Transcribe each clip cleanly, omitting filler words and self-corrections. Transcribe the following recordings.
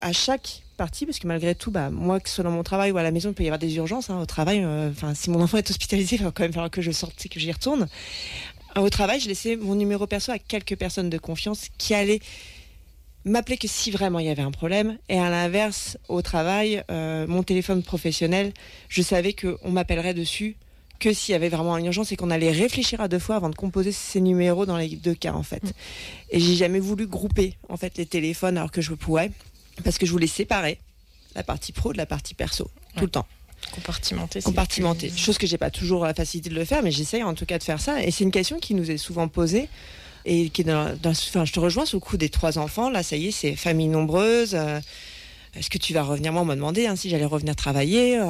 à chaque partie, parce que malgré tout, moi, que ce soit dans mon travail ou à la maison, il peut y avoir des urgences au travail. Si mon enfant est hospitalisé, il va quand même falloir que je sorte et que j'y retourne. Au travail, je laissais mon numéro perso à quelques personnes de confiance qui allaient m'appeler que si vraiment il y avait un problème. Et à l'inverse, au travail, mon téléphone professionnel, je savais qu'on m'appellerait dessus que s'il y avait vraiment une urgence et qu'on allait réfléchir à 2 fois avant de composer ces numéros dans les 2 cas, en fait. Et j'ai jamais voulu grouper, en fait, les téléphones alors que je pouvais, parce que je voulais séparer la partie pro de la partie perso, tout le temps. Compartimenter. Chose que j'ai pas toujours la facilité de le faire, mais j'essaye en tout cas de faire ça. Et c'est une question qui nous est souvent posée et qui est je te rejoins sur le coup des 3 enfants. Là, ça y est, c'est famille nombreuse. Est-ce que tu vas revenir? Moi, on m'a demandé si j'allais revenir travailler.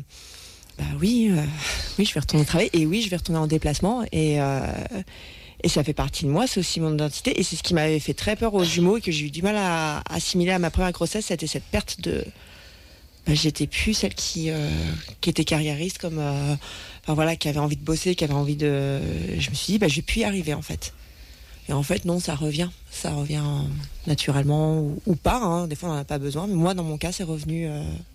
Oui, je vais retourner travailler. Et oui, je vais retourner en déplacement. Et ça fait partie de moi, c'est aussi mon identité. Et c'est ce qui m'avait fait très peur aux jumeaux et que j'ai eu du mal à assimiler à ma première grossesse. C'était cette perte de... j'étais plus celle qui était carriériste, comme qui avait envie de bosser, qui avait envie de... Je me suis dit, je vais plus y arriver, en fait. Et en fait, non, ça revient naturellement ou pas. Des fois, on n'en a pas besoin. Mais moi, dans mon cas, c'est revenu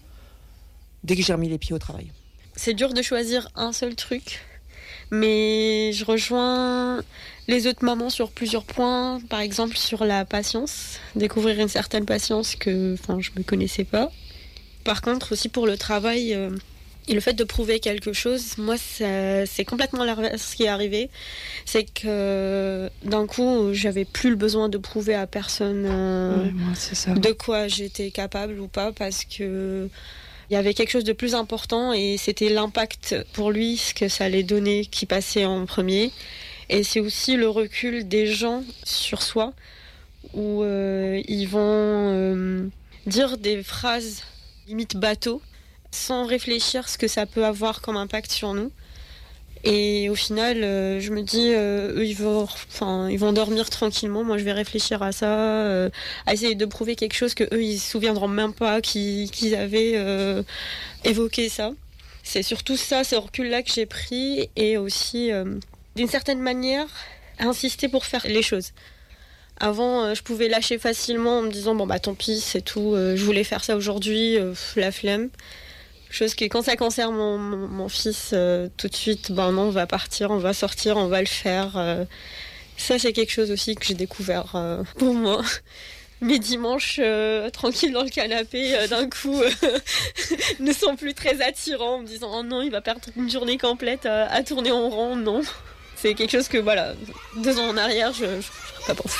dès que j'ai remis les pieds au travail. C'est dur de choisir un seul truc. Mais je rejoins les autres mamans sur plusieurs points. Par exemple, sur la patience. Découvrir une certaine patience que je ne me connaissais pas. Par contre, aussi pour le travail et le fait de prouver quelque chose, moi, c'est complètement l'inverse qui est arrivé. C'est que d'un coup, j'avais plus le besoin de prouver à personne moi, c'est ça. De quoi j'étais capable ou pas, parce que il y avait quelque chose de plus important et c'était l'impact pour lui, ce que ça allait donner, qui passait en premier. Et c'est aussi le recul des gens sur soi, où ils vont dire des phrases limite bateau, sans réfléchir ce que ça peut avoir comme impact sur nous. Et au final, je me dis, eux, ils vont dormir tranquillement. Moi, je vais réfléchir à ça, à essayer de prouver quelque chose que eux, ils se souviendront même pas qu'ils avaient évoqué ça. C'est surtout ça, ce recul-là que j'ai pris, et aussi, d'une certaine manière, insister pour faire les choses. Avant, je pouvais lâcher facilement en me disant, tant pis, c'est tout, je voulais faire ça aujourd'hui, la flemme. Chose que quand ça concerne mon fils, tout de suite, non, on va partir, on va sortir, on va le faire. Ça, c'est quelque chose aussi que j'ai découvert pour moi. Mes dimanches tranquilles dans le canapé, d'un coup, ne sont plus très attirants, en me disant, oh non, il va perdre une journée complète à tourner en rond, non. C'est quelque chose que, 2 ans en arrière, je n'aurais pas pensé.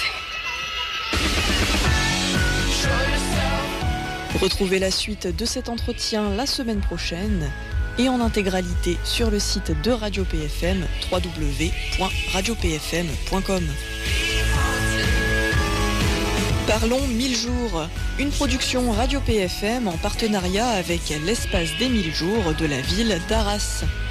Retrouvez la suite de cet entretien la semaine prochaine et en intégralité sur le site de Radio PFM, www.radiopfm.com. Parlons 1000 jours, une production Radio PFM en partenariat avec l'espace des 1000 jours de la ville d'Arras.